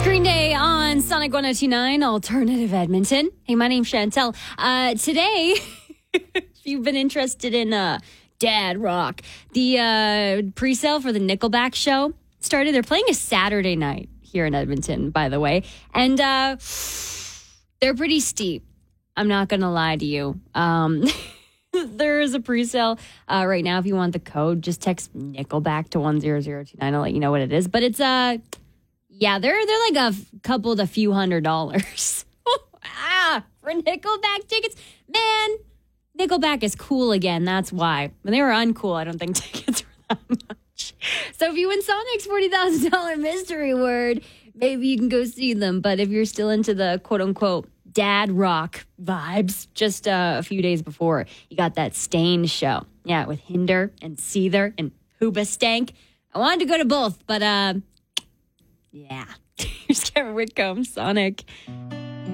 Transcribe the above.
Green Day on Sonic 102.9 Alternative Edmonton. Hey, my name's Chantel. Today, if you've been interested in Dad Rock, the pre-sale for the Nickelback show started. They're playing a Saturday night here in Edmonton, by the way. And they're pretty steep. I'm not going to lie to you. There is a pre-sale right now. If you want the code, just text Nickelback to 10029. I'll let you know what it is. But it's... yeah, they're like a couple to few $100s. For Nickelback tickets. Man, Nickelback is cool again. That's why. When they were uncool, I don't think tickets were that much. So if you win Sonic's $40,000 mystery word, maybe you can go see them. But if you're still into the quote-unquote dad rock vibes, just a few days before, you got that Stain show. Yeah, with Hinder and Seether and Hoobastank. I wanted to go to both, but... yeah. Here's Kevin Whitcomb, Sonic.